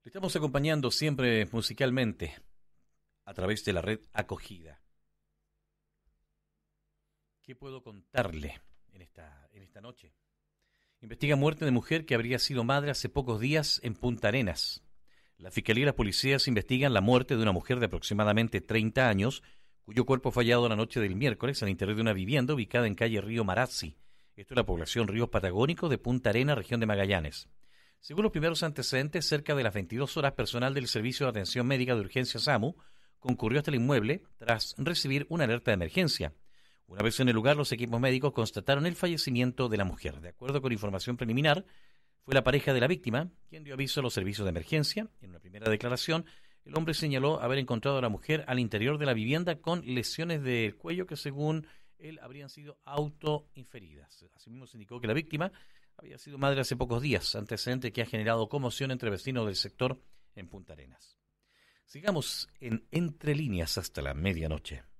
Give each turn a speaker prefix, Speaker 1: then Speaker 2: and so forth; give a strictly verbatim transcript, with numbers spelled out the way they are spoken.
Speaker 1: Le estamos acompañando siempre musicalmente a través de la red Acogida. ¿Qué puedo contarle en esta, en esta noche? Investiga muerte de mujer que habría sido madre hace pocos días en Punta Arenas. La Fiscalía y las policías investigan la muerte de una mujer de aproximadamente treinta años, cuyo cuerpo fue hallado la noche del miércoles al interior de una vivienda ubicada en calle Río Marazzi. Esto es la población Ríos Patagónicos de Punta Arenas, región de Magallanes. Según los primeros antecedentes, cerca de las veintidós horas, personal del Servicio de Atención Médica de Urgencia SAMU concurrió hasta el inmueble tras recibir una alerta de emergencia. Una vez en el lugar, los equipos médicos constataron el fallecimiento de la mujer. De acuerdo con información preliminar, fue la pareja de la víctima quien dio aviso a los servicios de emergencia. En una primera declaración, el hombre señaló haber encontrado a la mujer al interior de la vivienda con lesiones del cuello que, según él, habrían sido autoinferidas. Asimismo, se indicó que la víctima había sido madre hace pocos días, antecedente que ha generado conmoción entre vecinos del sector en Punta Arenas. Sigamos en Entre Líneas hasta la medianoche.